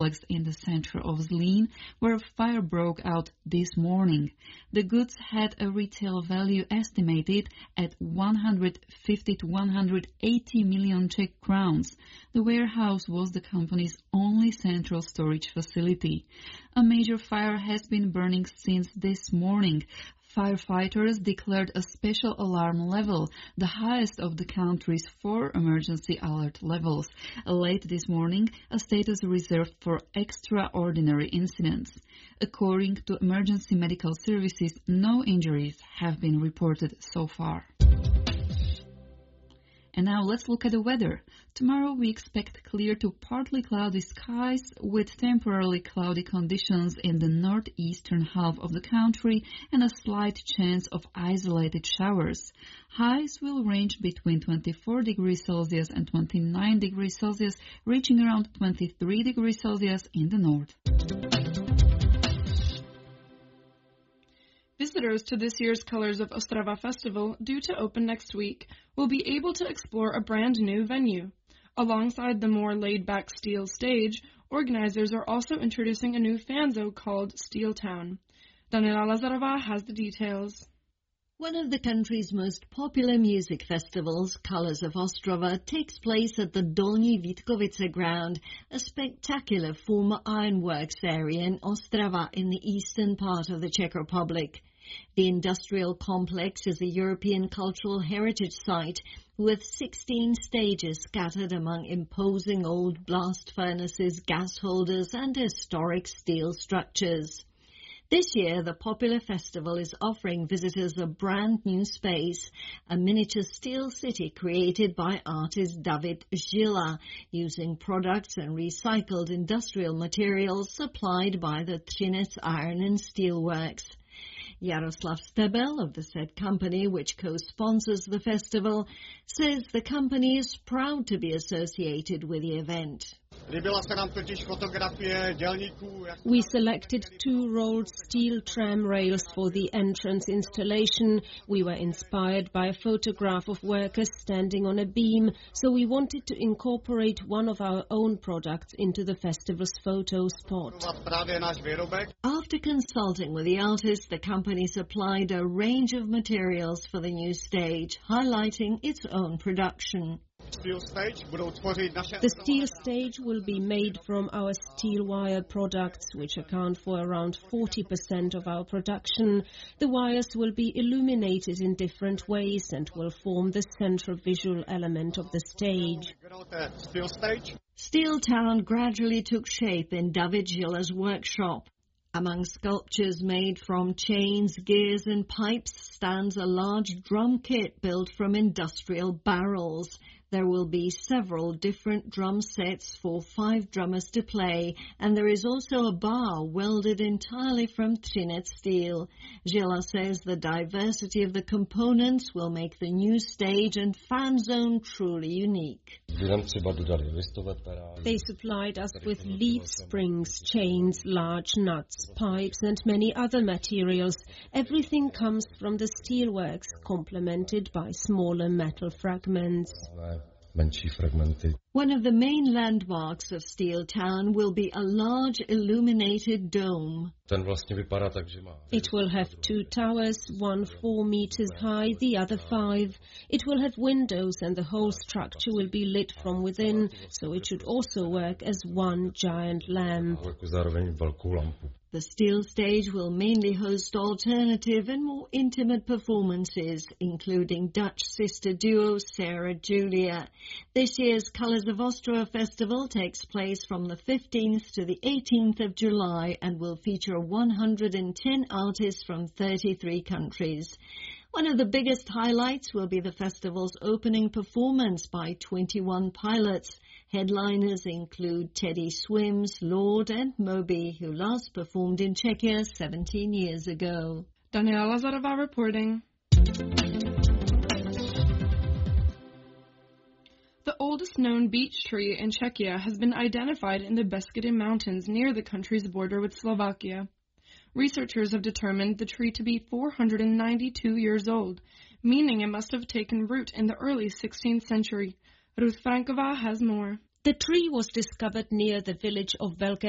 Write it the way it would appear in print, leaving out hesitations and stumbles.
in the center of Zlín, where a fire broke out this morning. The goods had a retail value estimated at 150 to 180 million Czech crowns. The warehouse was the company's only central storage facility. A major fire has been burning since this morning. Firefighters declared a special alarm level, the highest of the country's 4 emergency alert levels. Late this morning, a status reserved for extraordinary incidents. According to emergency medical services, no injuries have been reported so far. And now let's look at the weather. Tomorrow we expect clear to partly cloudy skies with temporarily cloudy conditions in the northeastern half of the country and a slight chance of isolated showers. Highs will range between 24 degrees Celsius and 29 degrees Celsius, reaching around 23 degrees Celsius in the north. Visitors to this year's Colors of Ostrava Festival, due to open next week, will be able to explore a brand new venue. Alongside the more laid-back Steel Stage, organizers are also introducing a new fan zone called Steel Town. Daniela Lazarová has the details. One of the country's most popular music festivals, Colors of Ostrava, takes place at the Dolní Vítkovice ground, a spectacular former ironworks area in Ostrava in the eastern part of the Czech Republic. The industrial complex is a European cultural heritage site with 16 stages scattered among imposing old blast furnaces, gas holders and historic steel structures. This year, the popular festival is offering visitors a brand new space, a miniature steel city created by artist David Žila, using products and recycled industrial materials supplied by the Třinec Iron and Steel Works. Jaroslav Stebel of the said company, which co-sponsors the festival, says the company is proud to be associated with the event. We selected 2 rolled steel tram rails for the entrance installation. We were inspired by a photograph of workers standing on a beam, so we wanted to incorporate one of our own products into the festival's photo spot. After consulting with the artist, the company supplied a range of materials for the new stage, highlighting its own production. The steel stage will be made from our steel wire products, which account for around 40% of our production. The wires will be illuminated in different ways and will form the central visual element of the stage. Steel Town gradually took shape in David Žila's workshop. Among sculptures made from chains, gears and pipes stands a large drum kit built from industrial barrels. There will be several different drum sets for 5 drummers to play, and there is also a bar welded entirely from Třinec steel. Žila says the diversity of the components will make the new stage and fan zone truly unique. They supplied us with leaf springs, chains, large nuts, pipes and many other materials. Everything comes from the steelworks, complemented by smaller metal fragments. One of the main landmarks of Steel Town will be a large illuminated dome. It will have 2 towers, one 4 meters high, the other 5. It will have windows and the whole structure will be lit from within, so it should also work as one giant lamp. The steel stage will mainly host alternative and more intimate performances, including Dutch sister duo Sarah Julia. This year's Colors of Ostrava Festival takes place from the 15th to the 18th of July and will feature 110 artists from 33 countries. One of the biggest highlights will be the festival's opening performance by 21 pilots. Headliners include Teddy Swims, Lord and Moby, who last performed in Czechia 17 years ago. Daniela Lazarová reporting. The oldest known beech tree in Czechia has been identified in the Beskydin Mountains near the country's border with Slovakia. Researchers have determined the tree to be 492 years old, meaning it must have taken root in the early 16th century. Ruth Franková has more. The tree was discovered near the village of Velké